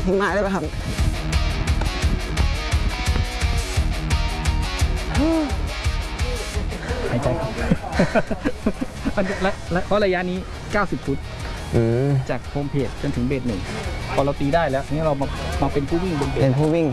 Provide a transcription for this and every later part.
ทิ้งไม้ได้ป่ะครับหายใจครับและเพราะระยะนี้90 ฟุตจากโฮมเพจจนถึงเบส 1พอเราตีได้แล้วนี่เรามาเป็นผู้วิ่งบนเบสเป็นผู้วิ่ง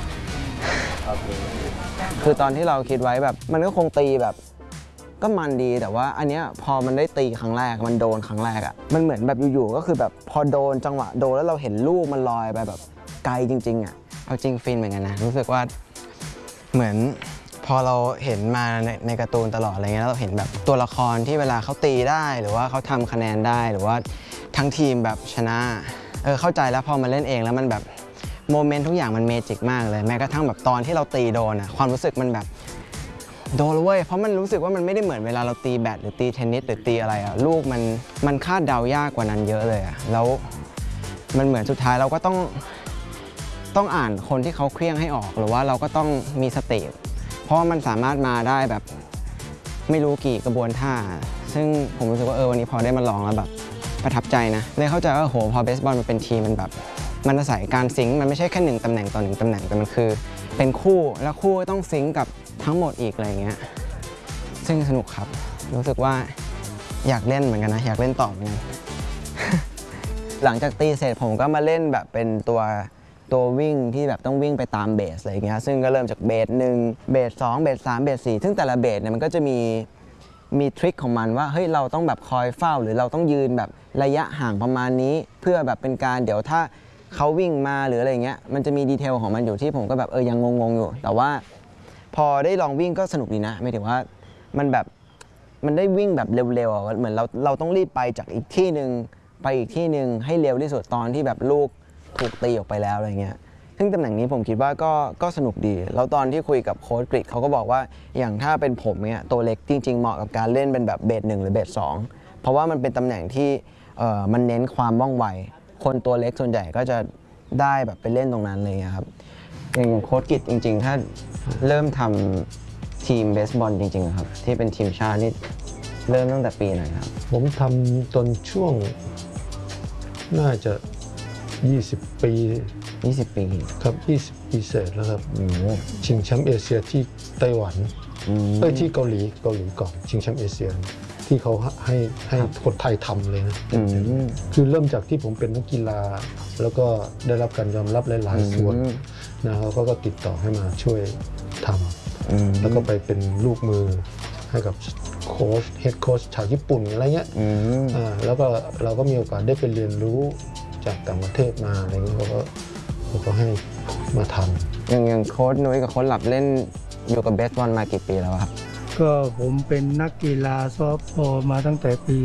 คือตอนที่เราคิดไว้แบบมันก็คงตีแบบก็มันดีแต่ว่าอันเนี้ยพอมันได้ตีครั้งแรกมันโดนครั้งแรกอ่ะมันเหมือนแบบอยู่ๆก็คือแบบพอโดนจังหวะโดนแล้วเราเห็นลูกมันลอยไปแบบไกลจริงๆอ่ะเอาจริงฟินเหมือนกันนะรู้สึกว่าเหมือนพอเราเห็นมาในการ์ตูนตลอดอะไรเงี้ยเราเห็นแบบตัวละครที่เวลาเขาตีได้หรือว่าเขาทำคะแนนได้หรือว่าทั้งทีมแบบชนะเข้าใจแล้วพอมาเล่นเองแล้วมันแบบโมเมนต์ทุกอย่างมันเมจิกมากเลยแม้กระทั่งแบบตอนที่เราตีโดนอ่ะความรู้สึกมันแบบโดนเว้ยเพราะมันรู้สึกว่ามันไม่ได้เหมือนเวลาเราตีแบดหรือตีเทนนิสหรือตีอะไรอ่ะลูกมันคาดเดายากกว่านั้นเยอะเลยอ่ะแล้วมันเหมือนสุดท้ายเราก็ต้องอ่านคนที่เขาเคลี้ยงให้ออกหรือว่าเราก็ต้องมีสติเพราะมันสามารถมาได้แบบไม่รู้กี่กระบวนท่าซึ่งผมรู้สึกว่าวันนี้พอได้มาลองแล้วแบบประทับใจนะเลยเข้าใจว่าโหพอเบสบอลมันเป็นทีมมันแบบมันอาศัยการซิงค์มันไม่ใช่แค่1 ตำแหน่งต่อ1 ตำแหน่งแต่มันคือเป็นคู่แล้วคู่ก็ต้องซิงค์กับทั้งหมดอีกอะไรเงี้ยซึ่งสนุกครับรู้สึกว่าอยากเล่นเหมือนกันนะอยากเล่นต่อเหมือนกัน หลังจากตีเสร็จผมก็มาเล่นแบบเป็นตัววิ่งที่แบบต้องวิ่งไปตามเบสอะไรเงี้ยซึ่งก็เริ่มจากเบส 1 เบส 2 เบส 3 เบส 4ซึ่งแต่ละเบสเนี่ยมันก็จะมีทริคของมันว่าเฮ้ยเราต้องแบบคอยเฝ้าหรือเราต้องยืนแบบระยะห่างประมาณนี้เพื่อแบบเป็นการเดี๋ยวถ้าเขาวิ่งมาหรืออะไรเงี้ยมันจะมีดีเทลของมันอยู่ที่ผมก็แบบยังงงอยู่แต่ว่าพอได้ลองวิ่งก็สนุกดีนะหมายถึงว่ามันแบบมันได้วิ่งแบบเร็วๆเหมือนเราต้องรีบไปจากอีกที่หนึ่งไปอีกที่หนึ่งให้เร็วที่สุดตอนที่แบบลูกถูกตีออกไปแล้วอะไรเงี้ยซึ่งตำแหน่งนี้ผมคิดว่าก็สนุกดีแล้วตอนที่คุยกับโค้ชกริดเขาก็บอกว่าอย่างถ้าเป็นผมเนี่ยตัวเล็กจริงๆเหมาะกับการเล่นเป็นแบบเบส 1หรือเบส 2เพราะว่ามันเป็นตำแหน่งที่มันเน้นความว่องไวคนตัวเล็กส่วนใหญ่ก็จะได้แบบไปเล่นตรงนั้นเลยครับอย่างโค้ชกริดจริงๆถ้าเริ่มทำทีมเบสบอลจริงๆครับที่เป็นทีมชาตินี่เริ่มตั้งแต่ปีไหนครับผมทำตอนช่วงน่าจะ20 ปีครับ20 ปีเศษแล้วครับชิงแชมป์เอเชียที่ไต้หวันที่เกาหลีก่อนชิงแชมป์เอเชียที่เขาให้คนไทยทำเลยนะคือเริ่มจากที่ผมเป็นนักกีฬาแล้วก็ได้รับการยอมรับหลายๆส่วนนะเขาก็ติดต่อให้มาช่วยทำแล้วก็ไปเป็นลูกมือให้กับโค้ชเฮดโค้ชชาวญี่ปุ่นอะไรเงี้ยแล้วก็เราก็มีโอกาสได้ไปเรียนรู้จากต่างประเทศมาอะไรเงี้ยเขาก็ให้มาทำอย่างโค้ชนุ้ยกับโค้ชหลับเล่นอยู่กับเบสบอลมากี่ปีแล้วครับก็ผมเป็นนักกีฬาซอฟต์บอลมาตั้งแต่ปี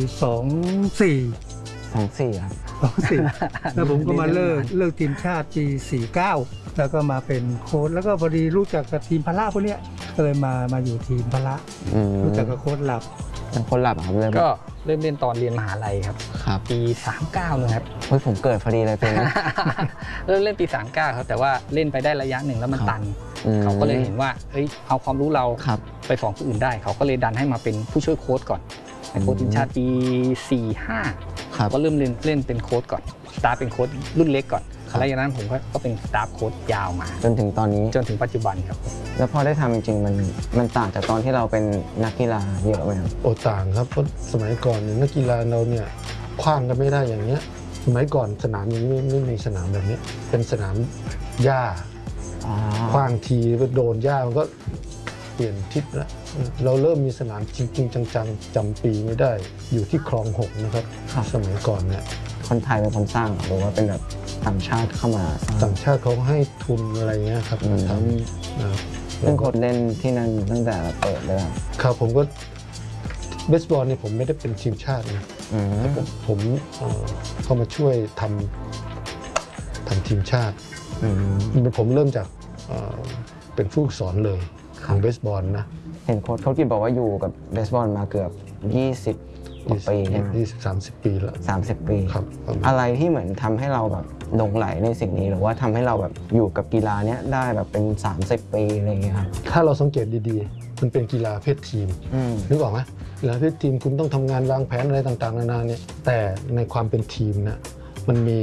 24 ครับแล้วผมก็มาเลิกทีมชาติปี49แล้วก็มาเป็นโค้ชแล้วก็พอดีรู้จักกับทีมพละพวกนี้ก็เลยมาอยู่ทีมพละรู้จักกับโค้ชหลับเป็นโค้ชหลับครับเลยก็เริ่มเล่นตอนเรียนมหาลัยครับปี39นะครับเฮ้ยผมเกิดพอดีเลยเป็นเริ่มเล่นปี39ครับแต่ว่าเล่นไปได้ระยะหนึ่งแล้วมันตันเขาก็เลยเห็นว่าเอาความรู้เราไปสอนผู้อื่นได้เขาก็เลยดันให้มาเป็นผู้ช่วยโค้ชก่อนเป็นโค้ชทีมชาติปี45ก็เริ่มเล่นเป็นโค้ชก่อนสตาร์เป็นโค้ชรุ่นเล็กก่อนหลังจากนั้นผมก็เป็นสตาฟโค้ชยาวมาจนถึงตอนนี้จนถึงปัจจุบันครับแล้วพอได้ทำจริงๆมันต่างจากตอนที่เราเป็นนักกีฬาเยอะไหมครับต่างครับเพราะสมัยก่อนนักกีฬาเราเนี่ยคว้างกันไม่ได้อย่างเนี้ยสมัยก่อนสนามอย่างนี้ไม่มีสนามแบบนี้เป็นสนามหญ้าคว้างทีไปโดนหญ้ามันก็เปลี่ยนทิศแล้วเราเริ่มมีสนามจริงๆจังๆจำปีไม่ได้อยู่ที่คลอง 6นะครับสมัยก่อนเนี่ยคนไทยเป็นคนสร้างหรือว่าเป็นแบบต่างชาติเข้ามาต่างชาติเขาให้ทุนอะไรเงี้ยครับมาทำซึ่งคนเล่นที่นั่นตั้งแต่เปิดเลยครับผมก็เบสบอลเนี่ยผมไม่ได้เป็นทีมชาตินะผมเข้ามาช่วยทำทีมชาติผมเริ่มจากเป็นผู้สอนเลยของเบสบอลนะเห็นโค้ชเขาที่บอกว่าอยู่กับเบสบอลมาเกือบ20 ปี 30 ปีแล้ว 30 ปีครับอะไรที่เหมือนทำให้เราแบบหลงไหลในสิ่งนี้หรือว่าทำให้เราแบบอยู่กับกีฬาเนี้ยได้แบบเป็น30 ปีอะไรอย่างเงี้ยครับถ้าเราสังเกตดีๆมันเป็นกีฬาเพศทีมนึกออกไหมกีฬาเพศทีมคุณต้องทำงานวางแผนอะไรต่างๆนานาเนี่ยแต่ในความเป็นทีมนะมันมี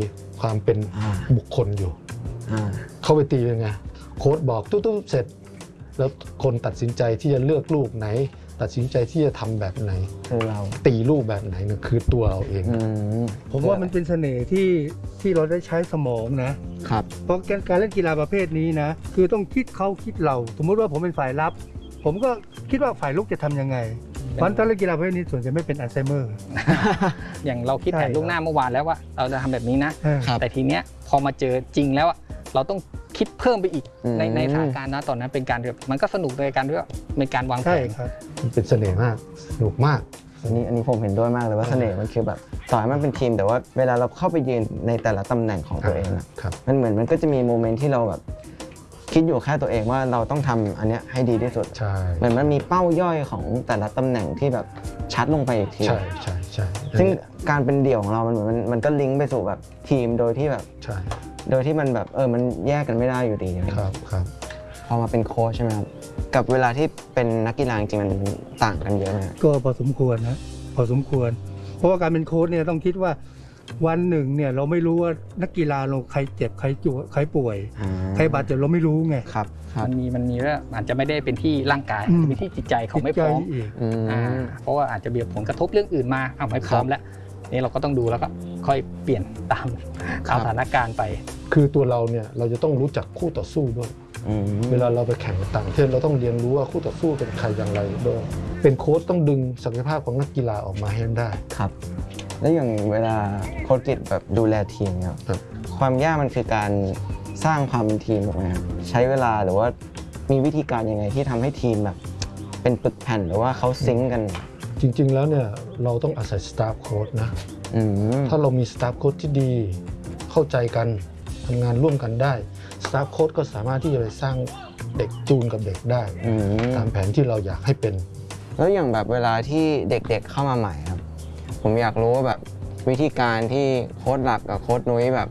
ความเป็นบุคคลอยู่เข้าไปตียังไงโค้ชบอกตุ๊บเสร็จแล้วคนตัดสินใจที่จะเลือกลูกไหนตัดสินใจที่จะทำแบบไหนคือเราตีลูกแบบไหนเนี่ยคือตัวเราเองผมว่ามันเป็นเสน่ห์ที่เราได้ใช้สมองนะครับเพราะการเล่นกีฬาประเภทนี้นะคือต้องคิดเขาคิดเราสมมุติว่าผมเป็นฝ่ายรับผมก็คิดว่าฝ่ายลุกจะทำยังไงเพราะถ้าเล่นกีฬาประเภทนี้ส่วนใหญ่ไม่เป็นอัลไซเมอร์อย่างเราคิดแผนล่วงหน้าเมื่อวานแล้วว่าเราจะทำแบบนี้นะแต่ทีเนี้ยพอมาเจอจริงแล้วเราต้องคิดเพิ่มไปอีกในสถานการณ์นะตอนนั้นเป็นการแบบมันก็สนุกในการด้วยในการวางแผนมันเป็นเสน่ห์มากสนุกมากอันนี้ผมเห็นด้วยมากเลยว่าเสน่ห์มันคือแบบต่อให้มันเป็นทีมแต่ว่าเวลาเราเข้าไปยืนในแต่ละตำแหน่งของตัวเองมันเหมือนมันก็จะมีโมเมนต์ที่เราแบบคิดอยู่แค่ตัวเองว่าเราต้องทำอันเนี้ยให้ดีที่สุดเหมือนมันมีเป้าย่อยของแต่ละตำแหน่งที่แบบชัดลงไปอีกทีใช่ซึ่งการเป็นเดี่ยวของเรามันเหมือนมันก็ลิงก์ไปสู่แบบทีมโดยที่แบบโดยที่มันแบบมันแยกกันไม่ได้อยู่ดีครับพอมาเป็นโค้ชใช่ไหมครับกับเวลาที่เป็นนักกีฬาจริงๆมันต่างกันเยอะไหมก็พอสมควรนะพอสมควรเพราะว่าการเป็นโค้ชเนี่ยต้องคิดว่าวันหนึ่งเนี่ยเราไม่รู้ว่านักกีฬาเราใครเจ็บใครป่วยใครบาดเจ็บเราไม่รู้ไงครับมันมีว่าอาจจะไม่ได้เป็นที่ร่างกายอาจจะเป็นที่จิตใจเขาไม่พร้อมเพราะว่าอาจจะมีผลกระทบเรื่องอื่นมาเอาไม่พร้อมแล้วนี่เราก็ต้องดูแล้วก็ค่อยเปลี่ยนตามสถานการณ์ไปคือตัวเราเนี่ยเราจะต้องรู้จักคู่ต่อสู้ด้วยเวลาเราไปแข่งต่างประเทศเราต้องเรียนรู้ว่าคู่ต่อสู้เป็นใครอย่างไรด้วยเป็นโค้ชต้องดึงศักยภาพของนักกีฬาออกมาให้ได้ครับแล้วอย่างเวลาโค้ชกิจแบบดูแลทีมครับความยากมันคือการสร้างความเป็นทีมถูกไหมครับใช้เวลาหรือว่ามีวิธีการยังไงที่ทำให้ทีมแบบเป็นปึกแผ่นหรือว่าเขาซิงก์กันจริงๆแล้วเนี่ยเราต้องอาศัยสตาฟโค้ชนะถ้าเรามีสตาฟโค้ชที่ดีเข้าใจกันทำงานร่วมกันได้สตาฟโค้ชก็สามารถที่จะไปสร้างเด็กจูนกับเด็กได้ตามแผนที่เราอยากให้เป็นแล้วอย่างแบบเวลาที่เด็กๆเข้ามาใหม่ครับผมอยากรู้ว่าแบบวิธีการที่โค้ชหลักกับโค้ชนุ้ยแบบ